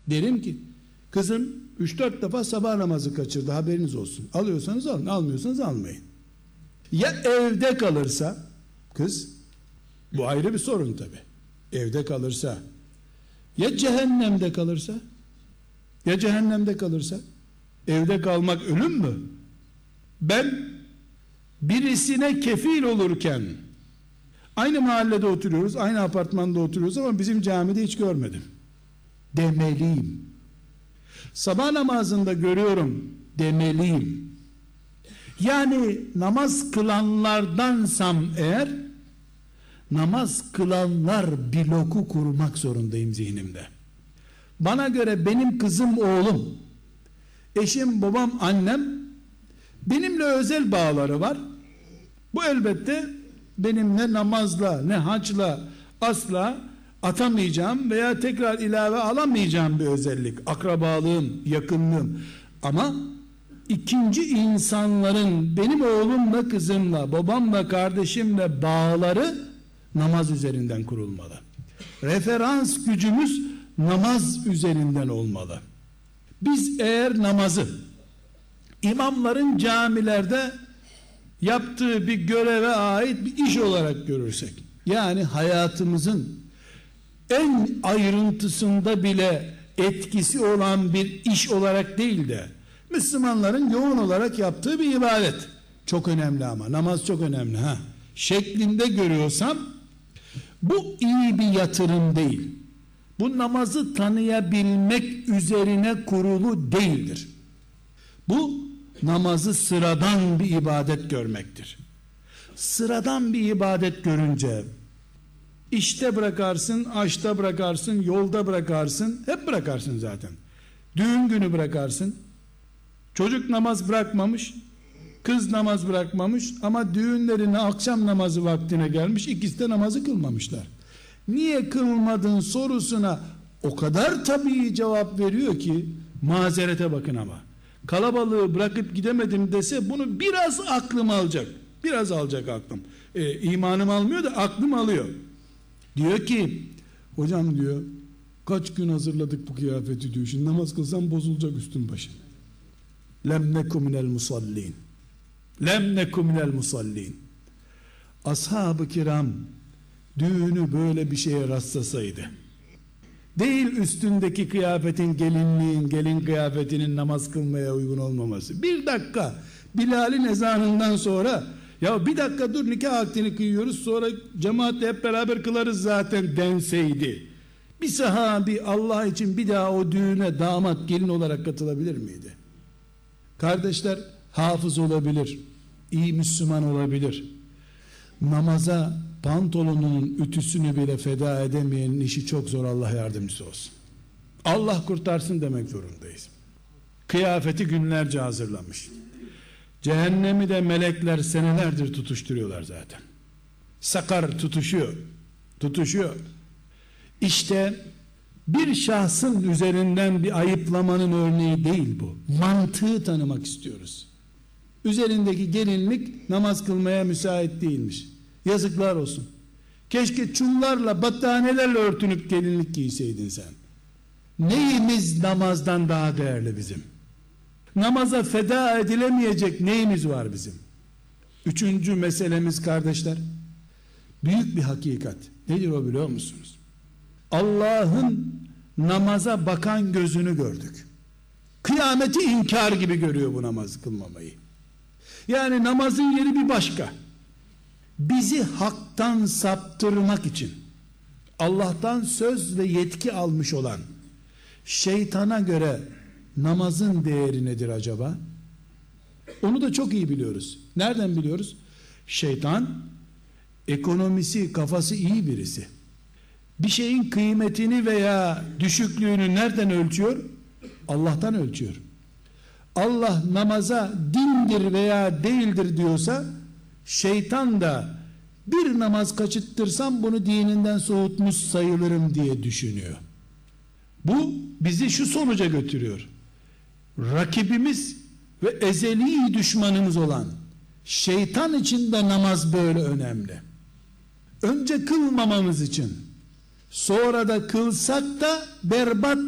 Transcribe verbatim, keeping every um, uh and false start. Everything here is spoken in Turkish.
Derim ki kızım üç dört defa sabah namazı kaçırdı, haberiniz olsun. Alıyorsanız alın, almıyorsanız almayın. Ya evde kalırsa kız, bu ayrı bir sorun tabi. Evde kalırsa, ya cehennemde kalırsa, ya cehennemde kalırsa, evde kalmak ölüm mü? Ben birisine kefil olurken, aynı mahallede oturuyoruz, aynı apartmanda oturuyoruz ama bizim camide hiç görmedim demeliyim. Sabah namazında görüyorum demeliyim. Yani namaz kılanlardansam eğer, namaz kılanlar bloku kurmak zorundayım zihnimde. Bana göre benim kızım, oğlum, eşim, babam, annem benimle özel bağları var. Bu elbette benimle namazla, ne hacla asla atamayacağım veya tekrar ilave alamayacağım bir özellik. Akrabalığım, yakınlığım. Ama ikinci insanların benim oğlumla, kızımla, babamla, kardeşimle bağları namaz üzerinden kurulmalı. Referans gücümüz namaz üzerinden olmalı. Biz eğer namazı imamların camilerde yaptığı bir göreve ait bir iş olarak görürsek, yani hayatımızın en ayrıntısında bile etkisi olan bir iş olarak değil de Müslümanların yoğun olarak yaptığı bir ibadet, çok önemli ama namaz çok önemli ha şeklinde görüyorsam, bu iyi bir yatırım değil. Bu namazı tanıyabilmek üzerine kurulu değildir. Bu namazı sıradan bir ibadet görmektir. Sıradan bir ibadet görünce işte bırakarsın, aşta bırakarsın, yolda bırakarsın, hep bırakarsın zaten. Düğün günü bırakarsın. Çocuk namaz bırakmamış, kız namaz bırakmamış ama düğünlerine akşam namazı vaktine gelmiş, ikisi de namazı kılmamışlar. Niye kılmadın sorusuna o kadar tabii cevap veriyor ki, mazerete bakın ama. Kalabalığı bırakıp gidemedim dese bunu biraz aklım alacak. Biraz alacak aklım. E, imanım almıyor da aklım alıyor. Diyor ki, hocam diyor, kaç gün hazırladık bu kıyafeti diyor. Şimdi namaz kılsam bozulacak üstün başın. Lem neku minel musallin. Lem neku minel musallin. Ashab-ı kiram düğünü böyle bir şeye rastlasaydı, değil üstündeki kıyafetin, gelinliğin, gelin kıyafetinin namaz kılmaya uygun olmaması, bir dakika Bilal'in ezanından sonra, ya bir dakika dur nikah akdini kıyıyoruz sonra cemaatle hep beraber kılarız zaten denseydi, bir sahabi Allah için bir daha o düğüne damat gelin olarak katılabilir miydi? Kardeşler, hafız olabilir, iyi Müslüman olabilir, namaza pantolonunun ütüsünü bile feda edemeyenin işi çok zor, Allah yardımcısı olsun. Allah kurtarsın demek zorundayız. Kıyafeti günlerce hazırlamış. Cehennemi de melekler senelerdir tutuşturuyorlar zaten. Sakar tutuşuyor. Tutuşuyor. İşte bir şahsın üzerinden bir ayıplamanın örneği değil bu. Mantığı tanımak istiyoruz. Üzerindeki gelinlik namaz kılmaya müsait değilmiş. Yazıklar olsun. Keşke çullarla, battaniyelerle örtünüp gelinlik giyseydin sen. Neyimiz namazdan daha değerli bizim? Namaza feda edilemeyecek neyimiz var bizim? Üçüncü meselemiz kardeşler, büyük bir hakikat. Nedir o biliyor musunuz? Allah'ın namaza bakan gözünü gördük. Kıyameti inkar gibi görüyor bu namaz kılmamayı. Yani namazın yeri bir başka. Bizi haktan saptırmak için Allah'tan söz ve yetki almış olan şeytana göre namazın değeri nedir acaba? Onu da çok iyi biliyoruz. Nereden biliyoruz? Şeytan ekonomisi, kafası iyi birisi. Bir şeyin kıymetini veya düşüklüğünü nereden ölçüyor? Allah'tan ölçüyor. Allah namaza dindir veya değildir diyorsa, şeytan da bir namaz kaçırtırsam bunu dininden soğutmuş sayılırım diye düşünüyor. Bu bizi şu sonuca götürüyor. Rakibimiz ve ezeli düşmanımız olan şeytan için de namaz böyle önemli. Önce kılmamamız için, sonra da kılsak da berbat